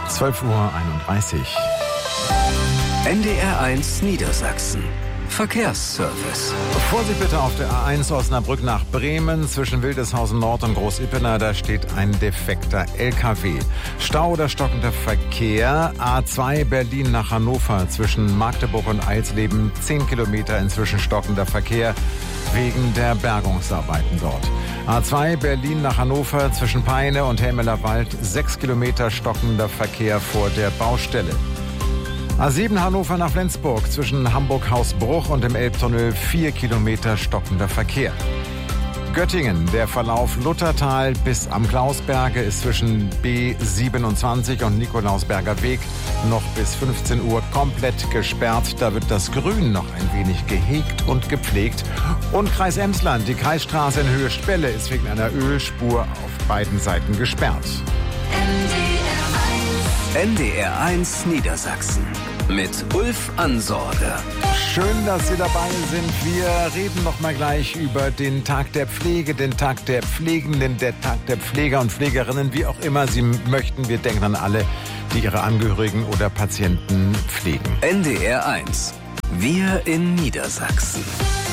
12:31 Uhr. NDR1 Niedersachsen. Verkehrsservice. Vorsicht bitte auf der A1 Osnabrück nach Bremen zwischen Wildeshausen Nord und Groß-Ippener. Da steht ein defekter LKW. Stau oder stockender Verkehr. A2 Berlin nach Hannover zwischen Magdeburg und Eilsleben 10 Kilometer inzwischen stockender Verkehr wegen der Bergungsarbeiten dort. A2 Berlin nach Hannover zwischen Peine und Helmeler Wald 6 Kilometer stockender Verkehr vor der Baustelle. A7 Hannover nach Flensburg zwischen Hamburg-Hausbruch und dem Elbtunnel 4 Kilometer stockender Verkehr. Göttingen, der Verlauf Luthertal bis am Klausberge ist zwischen B27 und Nikolausberger Weg noch bis 15 Uhr komplett gesperrt. Da wird das Grün noch ein wenig gehegt und gepflegt. Und Kreis Emsland, die Kreisstraße in Höhe Spelle ist wegen einer Ölspur auf beiden Seiten gesperrt. NDR1 Niedersachsen mit Ulf Ansorge. Schön, dass Sie dabei sind. Wir reden noch mal gleich über den Tag der Pflege, den Tag der Pflegenden, der Tag der Pfleger und Pflegerinnen, wie auch immer Sie möchten. Wir denken an alle, die ihre Angehörigen oder Patienten pflegen. NDR1. Wir in Niedersachsen.